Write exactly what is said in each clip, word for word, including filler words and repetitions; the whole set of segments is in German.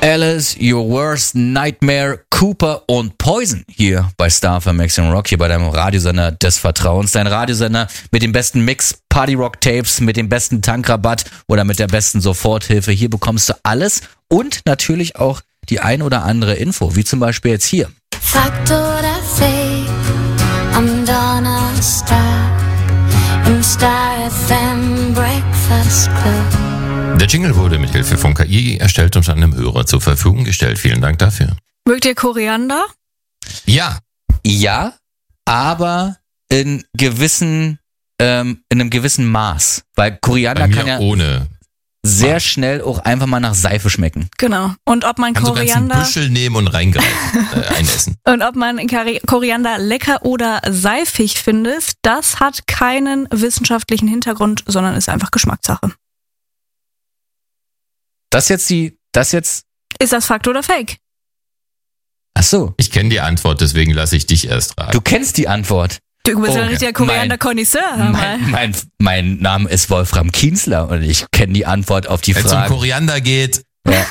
Alice, Your Worst Nightmare, Cooper und Poison hier bei Star F M Maximum Rock, hier bei deinem Radiosender des Vertrauens. Dein Radiosender mit dem besten Mix, Party Rock Tapes, mit dem besten Tankrabatt oder mit der besten Soforthilfe. Hier bekommst du alles und natürlich auch die ein oder andere Info, wie zum Beispiel jetzt hier. Fakt oder Fake, am Donnerstag im Star F M Breakfast Club. Der Jingle wurde mit Hilfe von K I erstellt und einem Hörer zur Verfügung gestellt. Vielen Dank dafür. Mögt ihr Koriander? Ja. Ja, aber in gewissen, ähm, in einem gewissen Maß. Weil Koriander Bei mir kann ja ohne sehr schnell auch einfach mal nach Seife schmecken. Genau. Und ob man Kannst du Koriander ganzen Büschel nehmen und reingreifen, äh, einessen. und ob man Kari- Koriander lecker oder seifig findet, das hat keinen wissenschaftlichen Hintergrund, sondern ist einfach Geschmackssache. Das jetzt die, das jetzt, Ist das Fakt oder Fake? ach so, Ich kenne die Antwort, deswegen lasse ich dich erst raten. du kennst die Antwort. Du bist Oh, ja ein richtiger mein- Koriander-Konnoisseur, hör mal. Mein, mein, mein Name ist Wolfram Kienzler und ich kenne die Antwort auf die Wenn es um Frage. Koriander geht, Ja.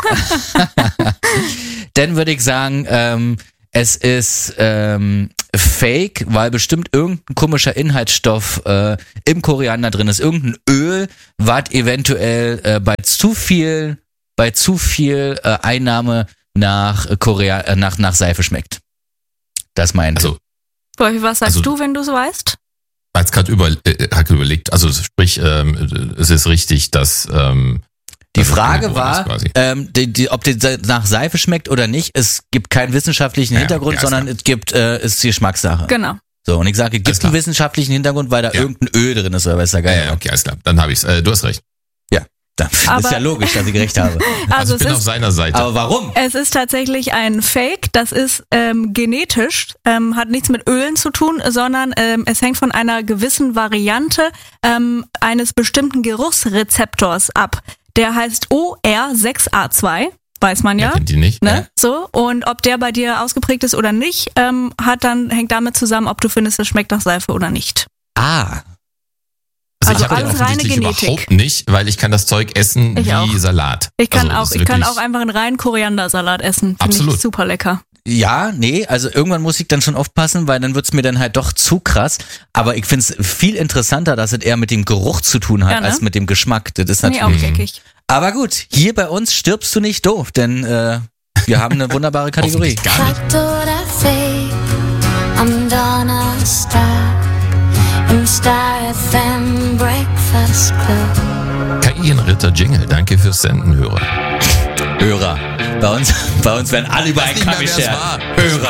Dann würde ich sagen, ähm, es ist ähm, Fake, weil bestimmt irgendein komischer Inhaltsstoff äh, im Koriander drin ist. Irgendein Öl, was eventuell äh, bei zu viel, bei zu viel äh, Einnahme nach Korea, äh, nach, nach Seife schmeckt. Das meint. also Wolfi, was sagst Also- du, wenn du es weißt? als gerade über, äh, hat überlegt, also sprich, ähm, es ist richtig, dass ähm, Die dass es Frage angeboren ist war, quasi. ähm, die, die, ob die nach Seife schmeckt oder nicht. Es gibt keinen wissenschaftlichen Ja, Hintergrund, ja, ist sondern klar. es gibt, äh, es ist Geschmackssache. Genau. So, und ich sage, Alles gibt klar. einen wissenschaftlichen Hintergrund, weil da Ja. irgendein Öl drin ist, oder was ist ja Ja, geil. ja, okay, alles klar. Dann habe ich's. Äh, du hast recht. Dann ist Aber- ja logisch, dass ich recht habe. Also, Also, ich bin es auf ist seiner Seite. Aber warum? Es ist tatsächlich ein Fake, das ist ähm, genetisch, ähm, hat nichts mit Ölen zu tun, sondern ähm, es hängt von einer gewissen Variante ähm, eines bestimmten Geruchsrezeptors ab. Der heißt O R sechs A zwei, weiß man Wer ja. kennt die nicht? Ne? Ja. So, und ob der bei dir ausgeprägt ist oder nicht, ähm, hat dann, hängt damit zusammen, ob du findest, es schmeckt nach Seife oder nicht. Ah, Also, Also ich habe den alles reine offensichtlich Genetik. überhaupt nicht, weil ich kann das Zeug essen Ich wie auch. Salat. Ich kann also, das auch, ist ich kann wirklich- auch einfach einen reinen Koriandersalat essen. Finde Absolut. ich super lecker. ja, nee, also irgendwann muss ich dann schon aufpassen, weil dann wird's mir dann halt doch zu krass. Aber ich find's viel interessanter, dass es eher mit dem Geruch zu tun hat, Ja, ne? als mit dem Geschmack. Das ist Finde ich auch natürlich. geckig. Aber gut, hier bei uns stirbst du nicht doof, denn äh, wir haben eine wunderbare Kategorie. Hoffentlich gar nicht. Fakt oder Fake, am Donnerstag im Star F M Breakfast Club. K I-Ritter Jingle, danke fürs Senden, Hörer. Hörer. Bei uns, bei uns werden alle über einen nicht mehr, Kamm wer es geschert. war. Hörer.